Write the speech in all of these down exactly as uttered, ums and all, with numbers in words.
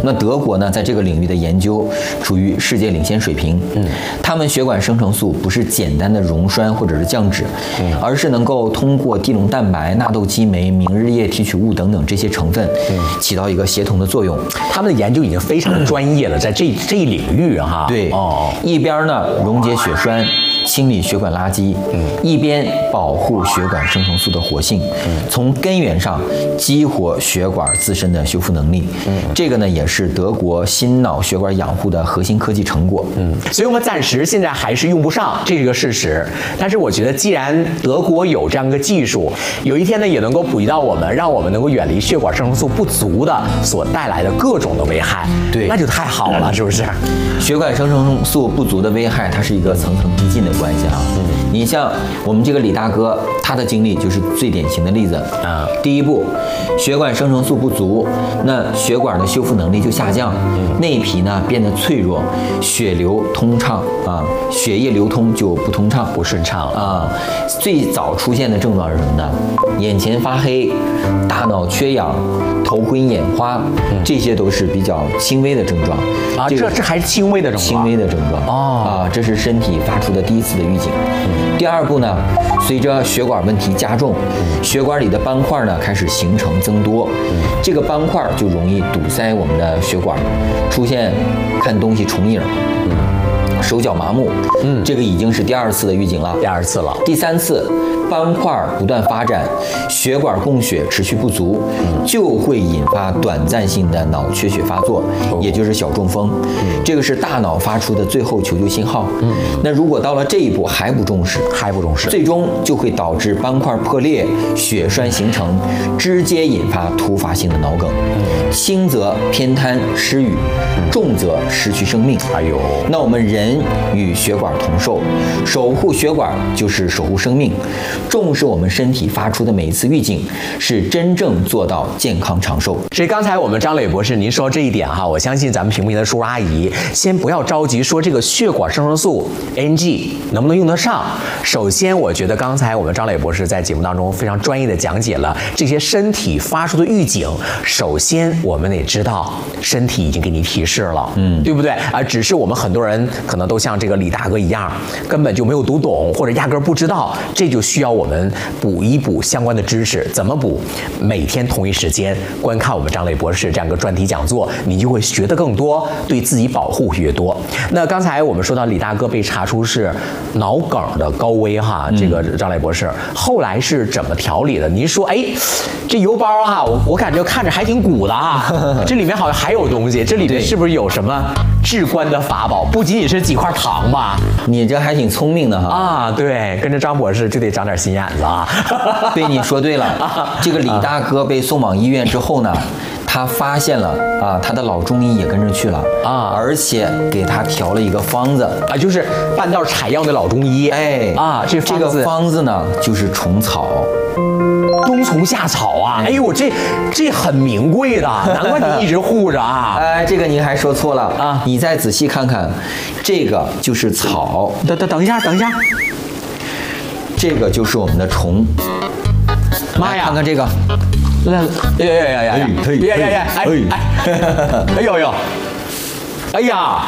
那德国呢，在这个领域的研究属于世界领先水平。嗯，他们血管生成素不是简单的溶栓或者是降脂，嗯，而是能够通过地龙蛋白、纳豆激酶、明日叶提取物等等这些成分，嗯，起到一个协同的作用。 他们的研究已经非常的专业了，在这这一领域哈。 对，哦，一边呢溶解血栓，清理血管垃圾，嗯，一边保护血管生成素的活性，嗯，从根源上激活血管自身的修复能力，嗯，这个呢也是德国心脑血管养护的核心科技成果，嗯， 所以我们暂时现在还是用不上，这是个事实。但是我觉得，既然德国有这样一个技术，有一天呢也能够普及到我们，让我们能够远离血管生成素不足的所带来的各种的危害， 对， 那就太好了，是不是？ 血管生成素不足的危害，它是一个层层递进的关系啊。嗯，你像我们这个李大哥，他的经历就是最典型的例子啊。第一步，血管生成素不足，那血管的修复能力就下降，嗯，内皮呢变得脆弱，血流通畅啊，血液流通就不通畅、 不顺畅啊。最早出现的症状是什么呢？眼前发黑、大脑缺氧、头昏眼花，嗯，这些都是比较轻微的症状啊。这这还是轻微的症状， 轻微的症状哦啊，这是身体发出的第一次的预警。嗯，第二步呢，随着血管问题加重，嗯，血管里的斑块呢开始形成增多，嗯，这个斑块就容易堵塞我们的血管，出现看东西重影，嗯，手脚麻木，嗯，这个已经是第二次的预警了， 第二次了。 第三次，斑块不断发展，血管供血持续不足，嗯，就会引发短暂性的脑缺血发作，哦，也就是小中风，嗯，这个是大脑发出的最后求救信号。嗯，那如果到了这一步还不重视， 还不重视， 最终就会导致斑块破裂、血栓形成，直接引发突发性的脑梗。嗯，轻则偏瘫失语，重则失去生命。 哎呦， 那我们人与血管同寿，守护血管就是守护生命。重视我们身体发出的每一次预警，是真正做到健康长寿。 所以刚才我们张磊博士您说这一点哈，我相信咱们屏幕前的叔叔阿姨先不要着急说这个血管生成素 A N G 能不能用得上。首先，我觉得刚才我们张磊博士在节目当中非常专业的讲解了这些身体发出的预警。首先，我们得知道身体已经给你提示了，嗯，对不对啊？只是我们很多人可能都像这个李大哥一样，根本就没有读懂，或者压根儿不知道，这就需要我们补一补相关的知识。怎么补？每天同一时间观看我们张磊博士这样一个专题讲座，你就会学得更多，对自己保护越多。那刚才我们说到李大哥被查出是脑梗的高危哈，这个张磊博士后来是怎么调理的？您说，哎，这油包哈，我我感觉看着还挺鼓的啊，这里面好像还有东西，这里面是不是有什么至关的法宝？不仅仅是几块糖吧？ 你这还挺聪明的哈！ 啊，对，跟着张博士就得长点心眼子啊！ 被你说对了，这个李大哥被送往医院之后呢，他发现了啊，他的老中医也跟着去了啊，而且给他调了一个方子啊，就是半道采药的老中医。哎啊，这这个方子呢，就是虫草。 冬虫夏草啊！哎呦，这这很名贵的，难怪你一直护着啊！ 哎，这个您还说错了啊！你再仔细看看，这个就是草。 等等等一下，等一下， 这个就是我们的虫。 妈呀！ 看看这个， 来，呀呀呀呀呀！呀呀呀！哎哎，哎呦呦！哎呀！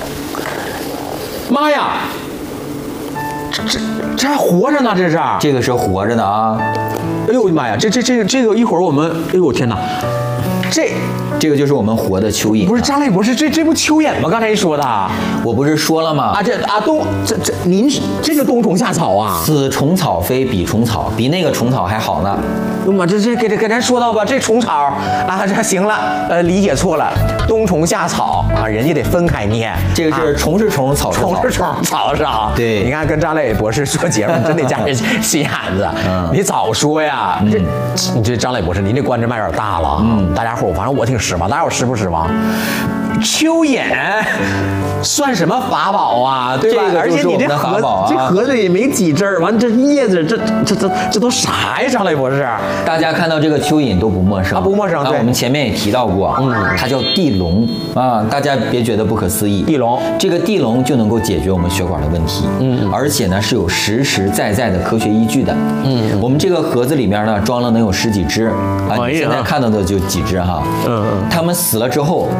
妈呀！这这这还活着呢，这是？ 这个是活着的啊！ 哎呦我的妈呀！这这这这个一会儿我们，哎呦我天哪！这这个就是我们活的蚯蚓。 不是张磊博士，这这不蚯蚓吗？刚才你说的， 我不是说了吗？ 啊这啊冬这这您这个冬虫夏草啊， 此虫草非彼虫草，比那个虫草还好呢。 哎妈，这这给这给咱说到吧，这虫草啊，这行了，呃，理解错了，冬虫夏草啊，人家得分开念。 这个是虫是虫，草是草， 虫是虫，草是草。 对， 你看跟张磊博士说节目，真得加点心眼子。嗯，你早说呀！这你这张磊博士，您这关着麦有点大了啊。嗯，大家伙，反正我挺失望，大家伙失不失望？蚯蚓算什么法宝啊？对吧？而且你这盒子，这盒子也没几针儿，完这叶子，这这这这都啥呀？张磊博士， 大家看到这个蚯蚓都不陌生啊，不陌生。对， 我们前面也提到过，嗯，它叫地龙啊，大家别觉得不可思议。 地龙，这个地龙就能够解决我们血管的问题，嗯，而且呢是有实实在在的科学依据的，嗯，我们这个盒子里面呢装了能有十几只啊，你现在看到的就几只哈，嗯嗯，它们死了之后。